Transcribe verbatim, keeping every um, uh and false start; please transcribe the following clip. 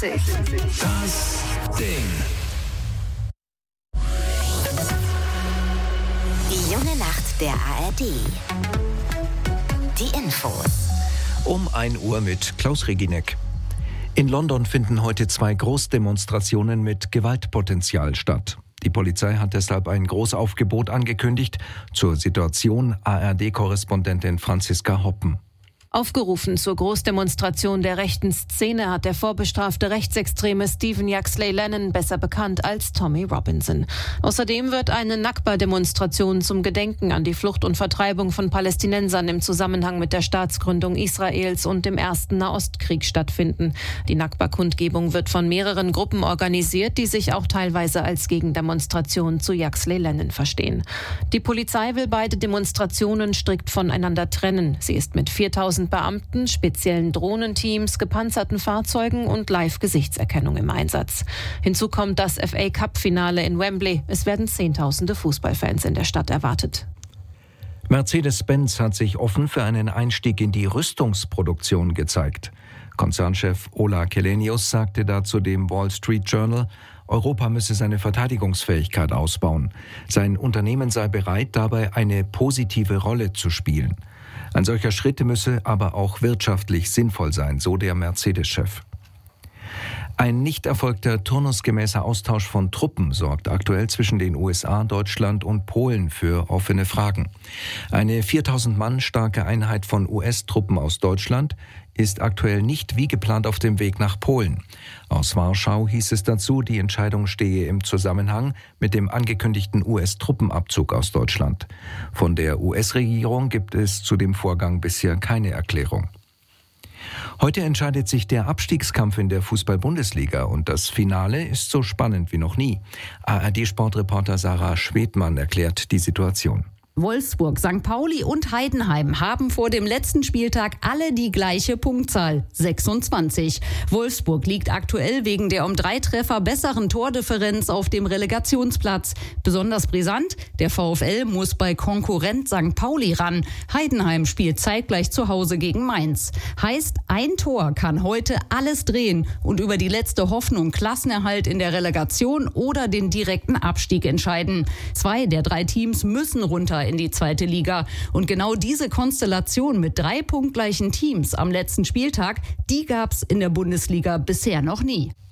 achtzig. Das Ding. Die junge Nacht der A R D. Die Infos. Um ein Uhr mit Klaus Reginek. In London finden heute zwei Großdemonstrationen mit Gewaltpotenzial statt. Die Polizei hat deshalb ein Großaufgebot angekündigt. Zur Situation A R D-Korrespondentin Franziska Hoppen. Aufgerufen zur Großdemonstration der rechten Szene hat der vorbestrafte Rechtsextreme Stephen Yaxley Lennon, besser bekannt als Tommy Robinson. Außerdem wird eine Nakba-Demonstration zum Gedenken an die Flucht und Vertreibung von Palästinensern im Zusammenhang mit der Staatsgründung Israels und dem ersten Nahostkrieg stattfinden. Die Nakba-Kundgebung wird von mehreren Gruppen organisiert, die sich auch teilweise als Gegendemonstration zu Yaxley Lennon verstehen. Die Polizei will beide Demonstrationen strikt voneinander trennen. Sie ist mit viertausend Beamten, speziellen Drohnenteams, gepanzerten Fahrzeugen und Live-Gesichtserkennung im Einsatz. Hinzu kommt das F A-Cup-Finale in Wembley. Es werden Zehntausende Fußballfans in der Stadt erwartet. Mercedes-Benz hat sich offen für einen Einstieg in die Rüstungsproduktion gezeigt. Konzernchef Ola Källenius sagte dazu dem Wall Street Journal, Europa müsse seine Verteidigungsfähigkeit ausbauen. Sein Unternehmen sei bereit, dabei eine positive Rolle zu spielen. Ein solcher Schritt müsse aber auch wirtschaftlich sinnvoll sein, so der Mercedes-Chef. Ein nicht erfolgter turnusgemäßer Austausch von Truppen sorgt aktuell zwischen den U S A, Deutschland und Polen für offene Fragen. Eine viertausend Mann starke Einheit von U S-Truppen aus Deutschland ist aktuell nicht wie geplant auf dem Weg nach Polen. Aus Warschau hieß es dazu, die Entscheidung stehe im Zusammenhang mit dem angekündigten U S-Truppenabzug aus Deutschland. Von der U S-Regierung gibt es zu dem Vorgang bisher keine Erklärung. Heute entscheidet sich der Abstiegskampf in der Fußball-Bundesliga und das Finale ist so spannend wie noch nie. A R D-Sportreporter Sarah Schwedmann erklärt die Situation. Wolfsburg, Sankt Pauli und Heidenheim haben vor dem letzten Spieltag alle die gleiche Punktzahl, sechsundzwanzig. Wolfsburg liegt aktuell wegen der um drei Treffer besseren Tordifferenz auf dem Relegationsplatz. Besonders brisant, der VfL muss bei Konkurrent Sankt Pauli ran. Heidenheim spielt zeitgleich zu Hause gegen Mainz. Heißt, ein Tor kann heute alles drehen und über die letzte Hoffnung Klassenerhalt in der Relegation oder den direkten Abstieg entscheiden. Zwei der drei Teams müssen runter in die zweite Liga. Und genau diese Konstellation mit drei punktgleichen Teams am letzten Spieltag, die gab's in der Bundesliga bisher noch nie.